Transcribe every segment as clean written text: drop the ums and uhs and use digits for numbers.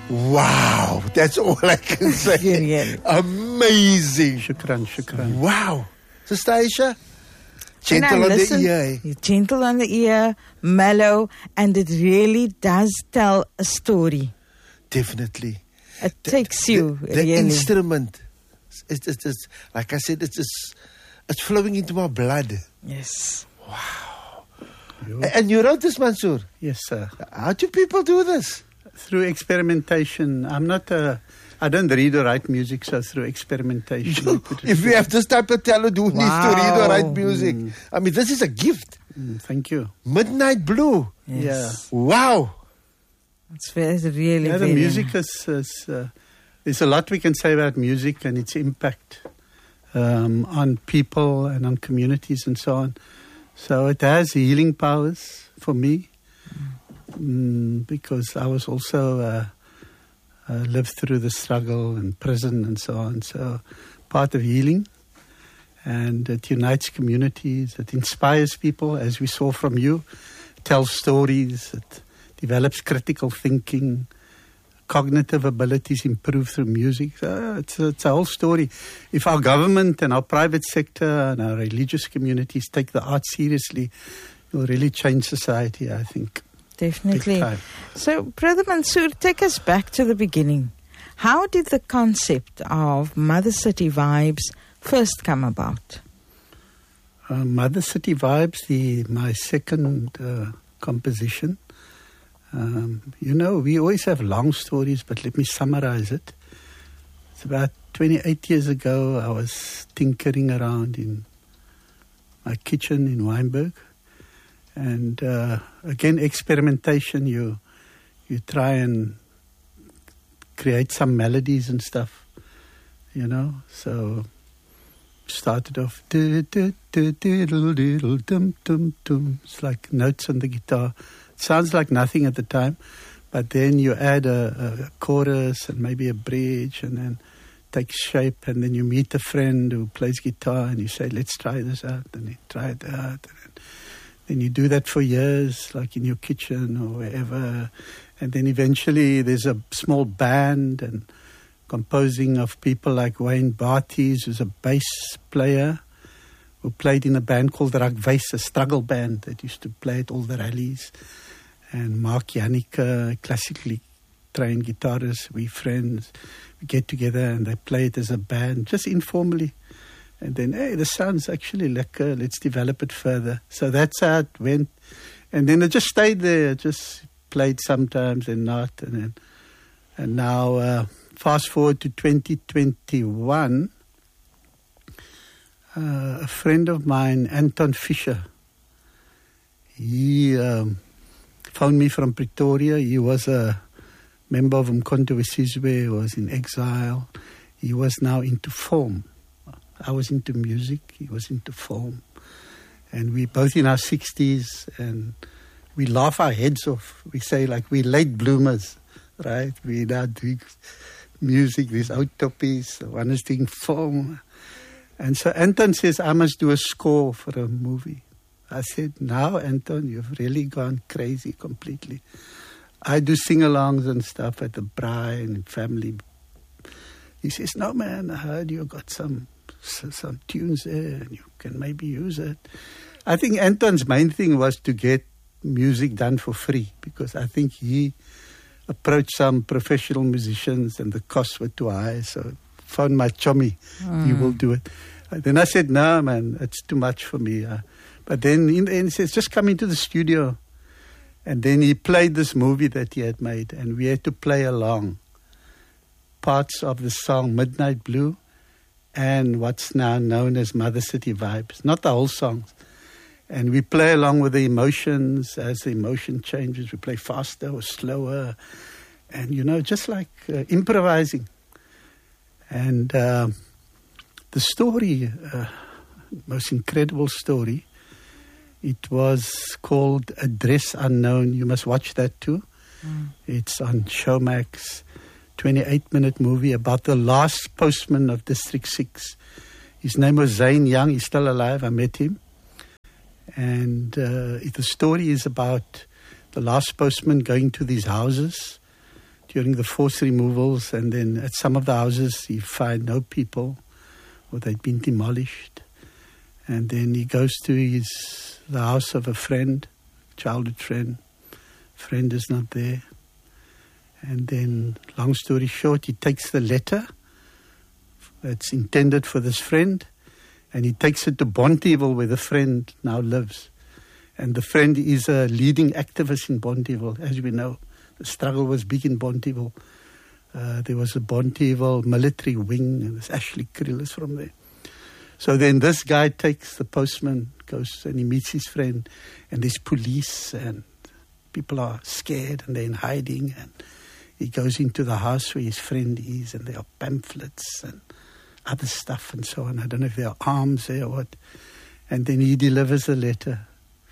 Wow, that's all I can say. Really. Amazing. Shukran. Wow. Sister Aisha, gentle on the ear. You're gentle on the ear, mellow, and it really does tell a story. Definitely. It takes you, the really. instrument, it's like I said, it's flowing into my blood. Yes. And you wrote this, Mansoor? Yes, sir. How do people do this? Through experimentation. I don't read or write music, so through experimentation. If you have this type of talent, who needs to read or write music? I mean, this is a gift. Thank you. Midnight Blue. Yes. Yeah. Wow. It's really, Yeah, the very music is there's a lot we can say about music and its impact on people and on communities and so on. So it has healing powers for me because I was also lived through the struggle and prison and so on. So part of healing, and it unites communities. It inspires people, as we saw from you. It tells stories. It develops critical thinking. Cognitive abilities improve through music. It's a whole story. If our government and our private sector and our religious communities take the arts seriously, it will really change society, I think. Definitely. Big time. So, Brother Mansoor, take us back to the beginning. How did the concept of Mother City Vibes first come about? Mother City Vibes, my second composition. We always have long stories, but let me summarize it. It's about 28 years ago, I was tinkering around in my kitchen in Wynberg. And again, experimentation, you try and create some melodies and stuff, So started off, it's like notes on the guitar. Sounds like nothing at the time, but then you add a chorus and maybe a bridge, and then takes shape, and then you meet a friend who plays guitar and you say, let's try this out, and you try it out, and then you do that for years, like in your kitchen or wherever, and then eventually there's a small band and composing of people like Wayne Barthes, who's a bass player who played in a band called Rakweis, a struggle band that used to play at all the rallies. And Mark Janicke, classically trained guitarist, we friends. We get together and they play it as a band, just informally. And then, hey, the sound's actually lekker, let's develop it further. So that's how it went. And then it just stayed there, just played sometimes and not. And now, fast forward to 2021, a friend of mine, Anton Fischer, he phoned me from Pretoria. He was a member of Umkhonto we Sizwe, who was in exile. He was now into film. I was into music, he was into film. And we both in our 60s, and we laugh our heads off. We say, like, we late bloomers, right? We now do music, these old toppies, one is doing film. And so Anton says, I must do a score for a movie. I said, now, Anton, you've really gone crazy completely. I do sing-alongs and stuff at the braai and family. He says, no, man, I heard you got some tunes there and you can maybe use it. I think Anton's main thing was to get music done for free, because I think he approached some professional musicians and the costs were too high. So found my chummy, he will do it. Then I said, no, man, it's too much for me. But then in the end, he says, just come into the studio. And then he played this movie that he had made, and we had to play along parts of the song Midnight Blue and what's now known as Mother City Vibes. Not the whole songs. And we play along with the emotions. As the emotion changes, we play faster or slower. And, just like improvising. And the story, most incredible story, it was called Address Unknown. You must watch that too. It's on Showmax, 28-minute movie about the last postman of District 6. His name was Zane Young. He's still alive. I met him. And the story is about the last postman going to these houses during the forced removals, and then at some of the houses he find no people, or they'd been demolished. And then he goes to the house of a friend, childhood friend. Friend is not there. And then, long story short, he takes the letter that's intended for this friend, and he takes it to Bonteheuwel, where the friend now lives. And the friend is a leading activist in Bonteheuwel. As we know, the struggle was big in Bonteheuwel. There was a Bonteheuwel military wing, and there's Ashley Krill is from there. So then this guy takes the postman, goes and he meets his friend, and there's police, and people are scared, and they're in hiding, and he goes into the house where his friend is, and there are pamphlets and other stuff and so on. I don't know if there are arms there or what. And then he delivers a letter.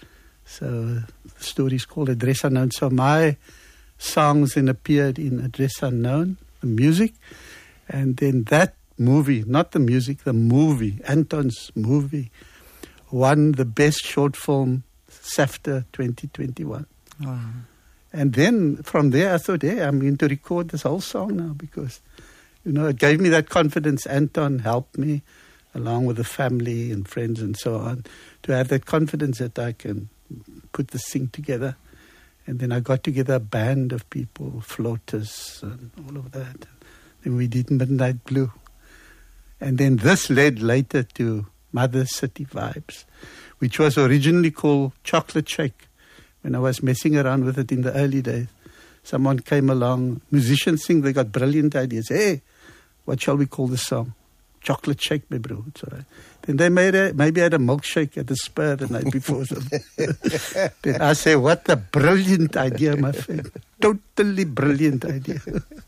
So the story is called Address Unknown. So my songs then appeared in Address Unknown, the music. And then that movie, not the music, the movie, Anton's movie, won the best short film SAFTA 2021. Wow. And then from there I thought, hey, I'm going to record this whole song now, because, you know, it gave me that confidence. Anton helped me, along with the family and friends and so on, to have that confidence that I can put this thing together. And then I got together a band of people, floaters and all of that. Then we did Midnight Blue. And then this led later to Mother City Vibes, which was originally called Chocolate Shake. When I was messing around with it in the early days, someone came along, musicians think they got brilliant ideas. Hey, what shall we call the song? Chocolate Shake, my bro. It's all right. Then they maybe had a milkshake at the Spur the night before. Then I say, what a brilliant idea, my friend. Totally brilliant idea.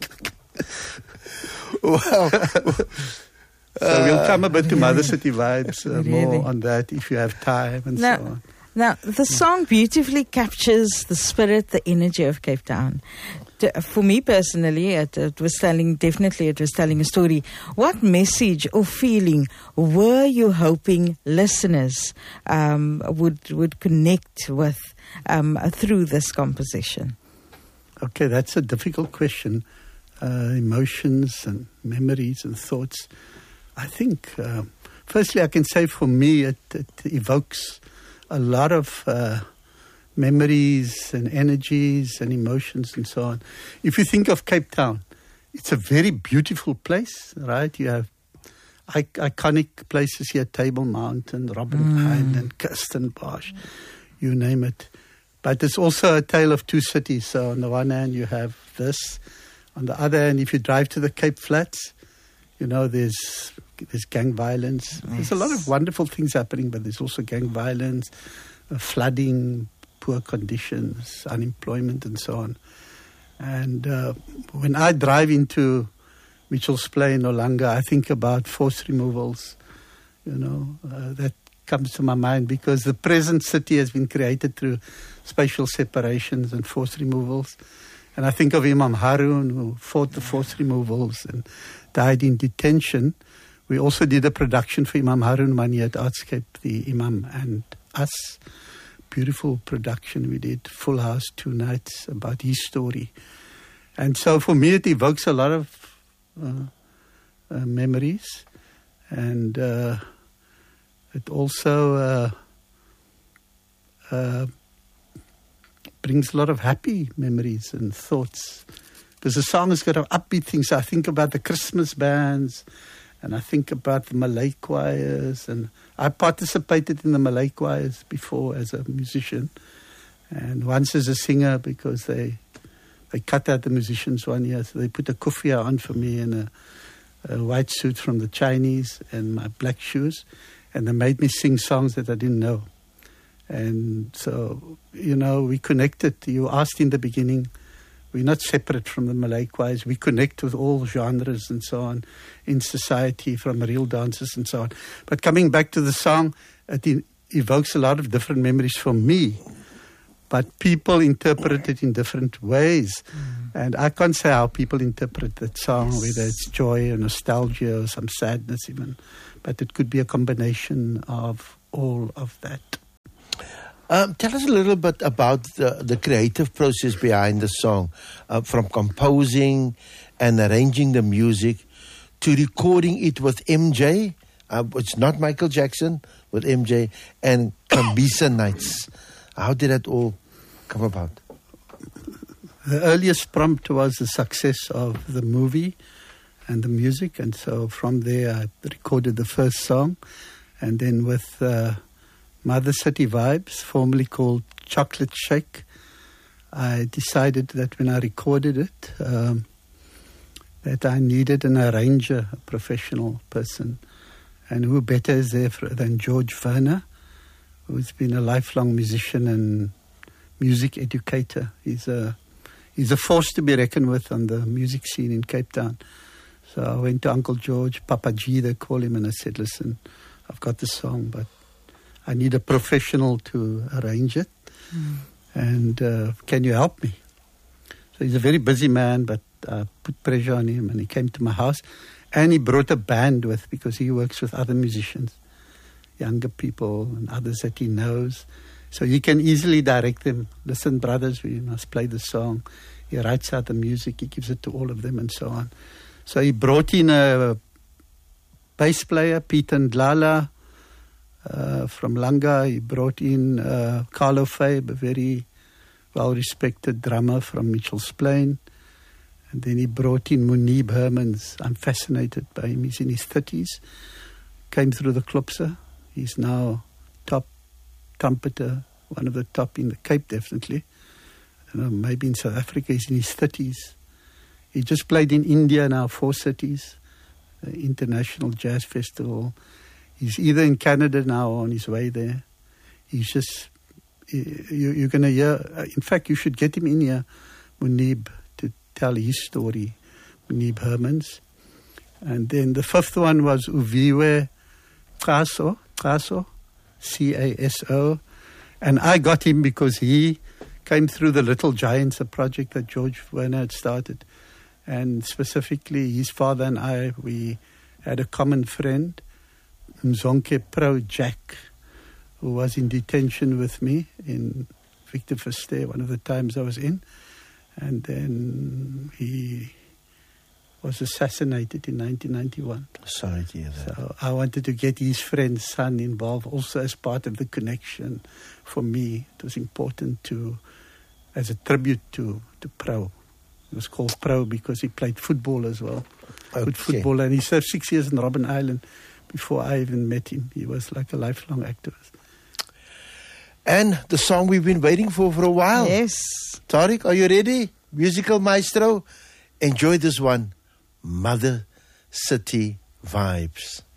Wow. So we'll come a bit to Mother City Vibes, Really? more on that if you have time and so on. Now, the song beautifully captures the spirit, the energy of Cape Town. For me personally, it was telling a story. What message or feeling were you hoping listeners would connect with through this composition? Okay, that's a difficult question. Emotions and memories and thoughts. I think, firstly, I can say for me, it evokes a lot of memories and energies and emotions and so on. If you think of Cape Town, it's a very beautiful place, right? You have iconic places here, Table Mountain, Robben Island, Kirstenbosch, you name it. But it's also a tale of two cities. So on the one hand, you have this. On the other hand, if you drive to the Cape Flats, you know, there's gang violence. Yes. There's a lot of wonderful things happening, but there's also gang violence, flooding, poor conditions, unemployment, and so on. And when I drive into Mitchell's Plain or Langa, I think about forced removals. You know, that comes to my mind because the present city has been created through spatial separations and forced removals. And I think of Imam Harun, who fought the forced removals and died in detention. We also did a production for Imam Harun Mani at Artscape, the Imam and Us. Beautiful production we did, full house, 2 nights, about his story. And so for me it evokes a lot of memories. And it also brings a lot of happy memories and thoughts. Because the song has got upbeat things. I think about the Christmas bands, and I think about the Malay choirs. And I participated in the Malay choirs before as a musician, and once as a singer, because they cut out the musicians one year. So they put a kufiya on for me and a white suit from the Chinese and my black shoes. And they made me sing songs that I didn't know. And so, you know, we connected. You asked in the beginning, we're not separate from the Malay choirs. We connect with all genres and so on in society, from real dances and so on. But coming back to the song, it evokes a lot of different memories for me. But people interpret it in different ways. And I can't say how people interpret that song, whether it's joy or nostalgia or some sadness even. But it could be a combination of all of that. Tell us a little bit about the creative process behind the song, from composing and arranging the music to recording it with MJ. It's not Michael Jackson, with MJ and Kambisa Nights. How did that all come about? The earliest prompt was the success of the movie and the music, and so from there I recorded the first song, and then with Mother City Vibes, formerly called Chocolate Shake, I decided that when I recorded it, that I needed an arranger, a professional person, and who better is there than George Werner, who's been a lifelong musician and music educator. He's a force to be reckoned with on the music scene in Cape Town. So I went to Uncle George, Papa G, they call him, and I said, listen, I've got the song, but I need a professional to arrange it. And can you help me? So he's a very busy man, but I put pressure on him, and he came to my house. And he brought a band with, because he works with other musicians, younger people and others that he knows. So you can easily direct them. Listen, brothers, we must play the song. He writes out the music. He gives it to all of them and so on. So he brought in a bass player, Peter Ndlala, from Langa. He brought in Carlo Fabe, a very well-respected drummer from Mitchell's Plain. And then he brought in Munib Hermans. I'm fascinated by him. He's in his 30s. Came through the Klopse. He's now top trumpeter, one of the top in the Cape, definitely. I don't know, maybe in South Africa. He's in his 30s. He just played in India now, 4 cities, International Jazz Festival. He's either in Canada now or on his way there. He's just, you're going to hear, in fact, you should get him in here, Munib, to tell his story, Munib Hermans. And then the 5th one was Uviwe Caso, C-A-S-O. And I got him because he came through the Little Giants, a project that George Werner had started. And specifically, his father and I, we had a common friend, Mzonke Pro Jack, who was in detention with me in Victor Verster, one of the times I was in. And then he was assassinated in 1991. Sorry to hear that. So I wanted to get his friend's son involved also as part of the connection. For me, it was important to, as a tribute to Pro. It was called Pro because he played football as well. Okay. Good football. And he served 6 years in Robben Island before I even met him. He was like a lifelong activist. And the song we've been waiting for a while. Yes. Tariq, are you ready? Musical maestro. Enjoy this one. Mother City Vibes.